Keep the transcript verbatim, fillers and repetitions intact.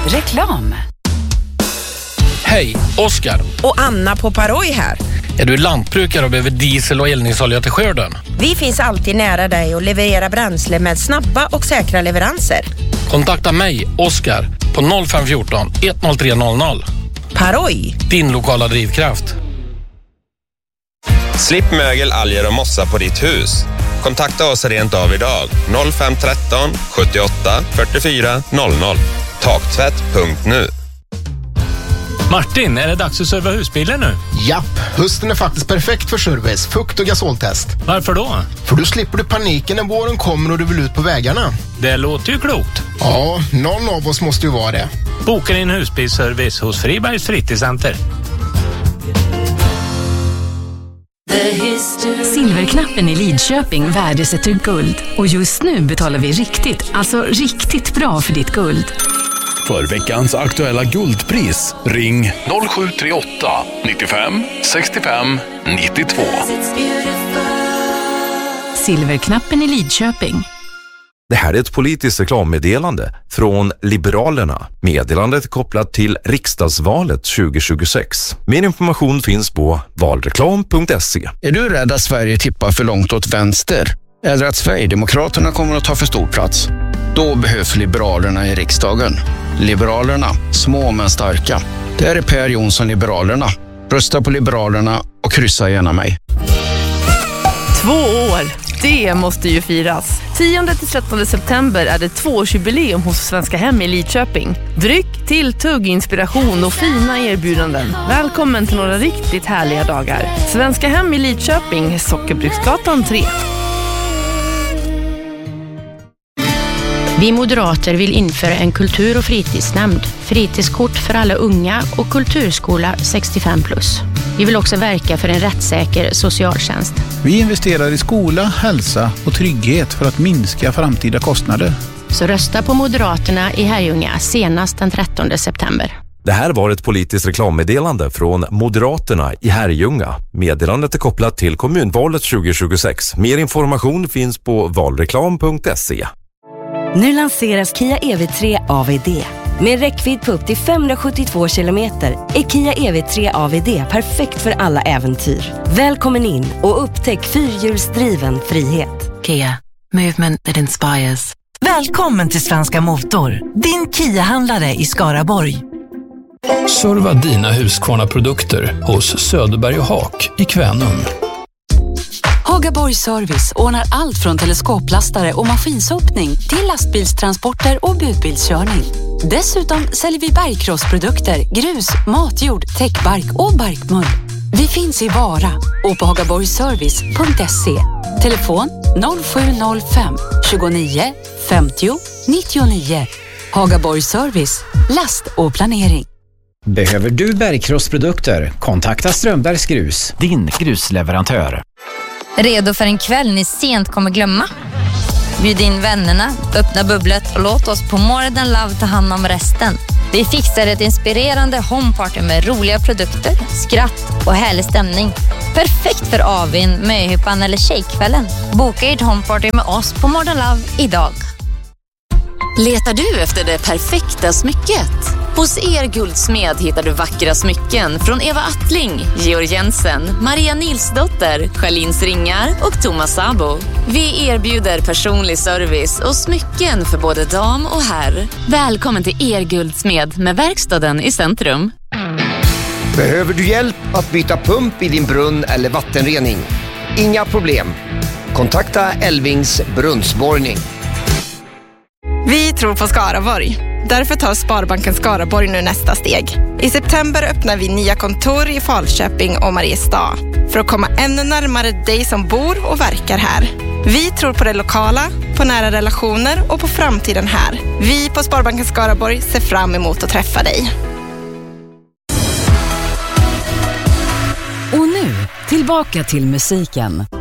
Reklam. Hej, Oskar. Och Anna på Paroj här. Är du lantbrukare och behöver diesel och eldningsolja till skörden? Vi finns alltid nära dig och levererar bränsle med snabba och säkra leveranser. Kontakta mig, Oskar, på noll fem ett fyra ett noll tre noll noll. Paroj. Din lokala drivkraft. Slipp mögel, alger och mossa på ditt hus. Kontakta oss rent av idag. noll fem ett tre sjuttioåtta fyrtiofyra noll noll. Taktvätt punkt nu. Martin, är det dags att serva husbilen nu? Japp, hösten är faktiskt perfekt för service, fukt och gasoltest. Varför då? För då slipper du paniken när våren kommer och du vill ut på vägarna. Det låter ju klokt. Ja, någon av oss måste ju vara det. Boka din husbilsservice hos Fribergs fritidscenter. Silverknappen i Lidköping värdesätter guld. Och just nu betalar vi riktigt, alltså riktigt bra för ditt guld. För veckans aktuella guldpris, ring noll sju tre åtta nittiofem sextiofem nittiotvå. Silverknappen i Lidköping. Det här är ett politiskt reklammeddelande från Liberalerna. Meddelandet är kopplat till riksdagsvalet tjugo tjugosex. Mer information finns på valreklam punkt se. Är du rädd att Sverige tippar för långt åt vänster? Eller att Sverigedemokraterna kommer att ta för stor plats? Då behövs Liberalerna i riksdagen. Liberalerna, små men starka. Det är Per Jonsson, Liberalerna. Rösta på Liberalerna och kryssa gärna mig. Två år, det måste ju firas. tionde till trettonde september är det tvåårsjubileum hos Svenska Hem i Lidköping. Dryck, tilltugg, inspiration och fina erbjudanden. Välkommen till några riktigt härliga dagar. Svenska Hem i Lidköping, Sockerbruksgatan tre. Vi moderater vill införa en kultur- och fritidsnämnd, fritidskort för alla unga och kulturskola sextiofem plus. Vi vill också verka för en rättssäker socialtjänst. Vi investerar i skola, hälsa och trygghet för att minska framtida kostnader. Så rösta på Moderaterna i Herrljunga senast den trettonde september. Det här var ett politiskt reklammeddelande från Moderaterna i Herrljunga. Meddelandet är kopplat till kommunvalet tjugo tjugosex. Mer information finns på valreklam punkt se. Nu lanseras Kia E V tre A V D. Med räckvidd på upp till femhundrasjuttiotvå kilometer är Kia E V tre A V D perfekt för alla äventyr. Välkommen in och upptäck fyrhjulsdriven frihet. Kia, movement that inspires. Välkommen till Svenska Motor, din Kia-handlare i Skaraborg. Serva dina Husqvarna-produkter hos Söderberg och Haak i Kvänum. Hagaborg Service ordnar allt från teleskoplastare och maskinsopning till lastbilstransporter och budbilskörning. Dessutom säljer vi bergkrossprodukter, grus, matjord, täckbark och barkmull. Vi finns i Vara och på hagaborgservice punkt se. Telefon noll sju noll fem tjugonio femtio nittionio. Hagaborg Service, last och planering. Behöver du bergkrossprodukter? Kontakta Strömbergs Grus, din grusleverantör. Redo för en kväll ni sent kommer glömma? Bjud in vännerna, öppna bubblet och låt oss på Modern Love ta hand om resten. Vi fixar ett inspirerande homeparty med roliga produkter, skratt och härlig stämning. Perfekt för avin, möhippan eller tjejkvällen. Boka ert homeparty med oss på Modern Love idag. Letar du efter det perfekta smycket? Hos Er Guldsmed hittar du vackra smycken från Eva Attling, Georg Jensen, Maria Nilsdotter, Charlins Ringar och Thomas Sabo. Vi erbjuder personlig service och smycken för både dam och herr. Välkommen till Er Guldsmed med verkstaden i centrum. Behöver du hjälp att byta pump i din brunn eller vattenrening? Inga problem. Kontakta Elvings brunnsborrning. Vi tror på Skaraborg. Därför tar Sparbanken Skaraborg nu nästa steg. I september öppnar vi nya kontor i Falköping och Mariestad för att komma ännu närmare dig som bor och verkar här. Vi tror på det lokala, på nära relationer och på framtiden här. Vi på Sparbanken Skaraborg ser fram emot att träffa dig. Och nu, tillbaka till musiken.